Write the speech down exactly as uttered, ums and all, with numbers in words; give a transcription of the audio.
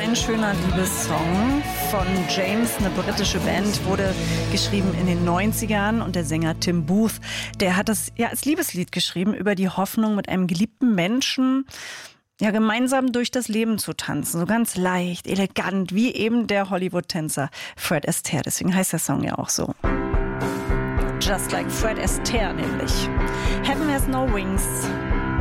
ein schöner Liebessong von James, eine britische Band, wurde geschrieben in den neunzigern und der Sänger Tim Booth, der hat das ja als Liebeslied geschrieben über die Hoffnung, mit einem geliebten Menschen ja gemeinsam durch das Leben zu tanzen, so ganz leicht, elegant, wie eben der Hollywood-Tänzer Fred Astaire. Deswegen heißt der Song ja auch so. Just like Fred Astaire nämlich. Heaven has no wings.